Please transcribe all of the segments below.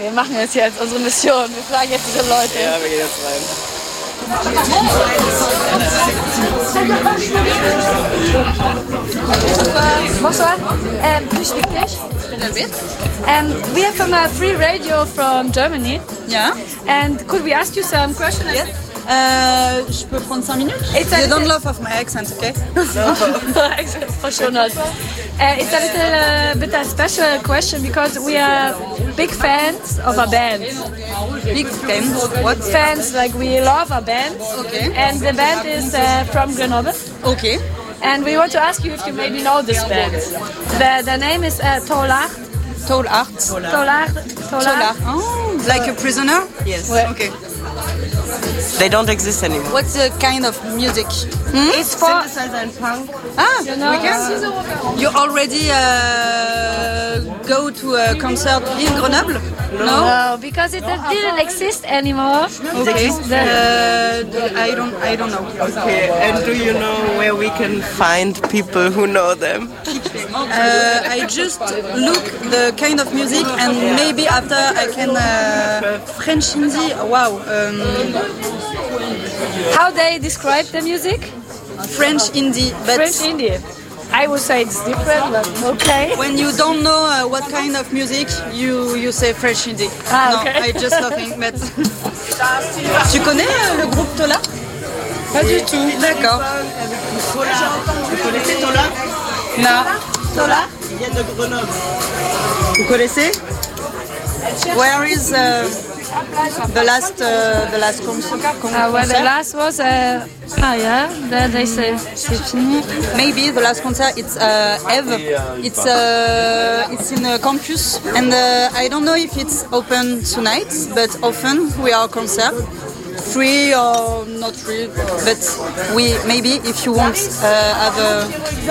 Wir machen das jetzt, unsere Mission. Wir fragen jetzt diese Leute. Ja, wir gehen jetzt rein. Bonsoir. Do you speak English? A little bit. We are from a free radio from Germany. Yeah. And could we ask you some questions? Yes. Je peux prendre 5 minutes? You don't laugh off my accent, okay? For sure not. It's a little bit a special question because we are big fans of a band. Big fans? What? Fans, like we love a band. Okay. And the band is from Grenoble. Okay. And we want to ask you if you maybe know this band. The name is Tolard. Tolard. Tolard. Oh, like a prisoner? Yes. Okay. They don't exist anymore. What's the kind of music? It's for Synthesizer and punk. you know, You already go to a concert in Grenoble? no, because it didn't exist anymore. Okay. I don't know. Okay, and do you know where we can find people who know them? I just look the kind of music and maybe after I can French Hindi. Wow. How they describe the music? French Indie, but French indie. I would say it's different, but okay. when you don't know what kind of music, you say French Indie. Ah, no, okay. I just nothing. But tu connais le groupe Tola? Pas du tout. D'accord. Vous connaissez Tola? Non. Tola? Ils viennent de Grenoble. Vous connaissez? Where is the last concert? Well, the last was yeah. Then they say C'est fini. Maybe the last concert it's Eve. It's in a campus and I don't know if it's open tonight, but often we are concert. Free or not free, but we maybe if you want have a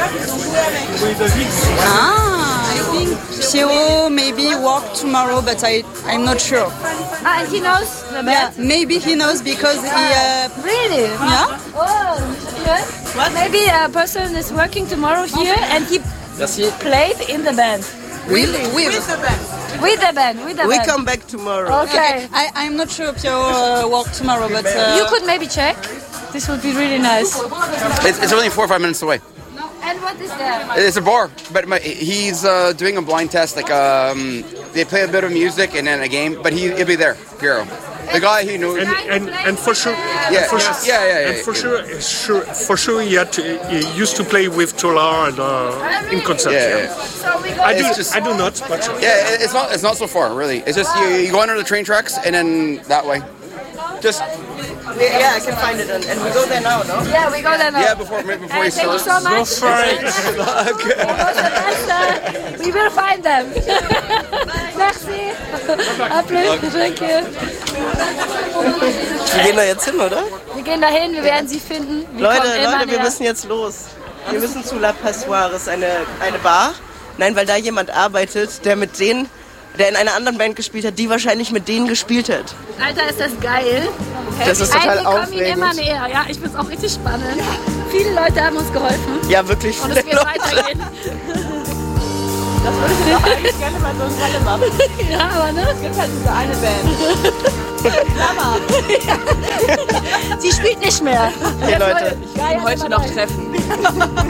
I think Piero maybe work tomorrow, but I'm not sure. and he knows the Yeah, band. maybe he knows because he Really? yeah. Oh, okay. Maybe a person is working tomorrow here and he played in the band. Really? With the band. We come back tomorrow. Okay. I'm not sure Piero work tomorrow, but You could maybe check. This would be really nice. It's only 4 or 5 minutes away. And what is that? It's a bar, but he's doing a blind test. Like they play a bit of music and then a game, but he'll be there. Piero, the guy he knows. And for sure, Yeah, for yeah. and for sure, he used to play with Tolar and in concerts. Yeah. So we go. I do not, but Yeah, it's not so far really. It's just you go under the train tracks and then that way. Just Yeah, I can find it, and we go there now, no? Yeah, we go there now. yeah, before you Thank you start. so much. We will find them. Merci. À plus. Thank you. Wir gehen da jetzt hin, oder? Wir gehen dahin, wir werden sie finden. Wir kommen immer Leute, wir näher. müssen jetzt los. Wir müssen zu La Passoires, eine Bar. Nein, weil da jemand arbeitet, der in einer anderen Band gespielt hat, die wahrscheinlich mit denen gespielt hat. Alter, ist das geil. Das ist total wir kommen ihnen aufregend. immer näher. Ja, ich find's auch richtig spannend. Viele Leute haben uns geholfen. Ja, wirklich Und viele es wird Leute. weitergehen. Das würde ich doch eigentlich gerne mal so eine Halle machen. Ja, aber ne? Es gibt halt diese eine Band. Sie spielt nicht mehr. Hey Leute, ich will heute noch treffen.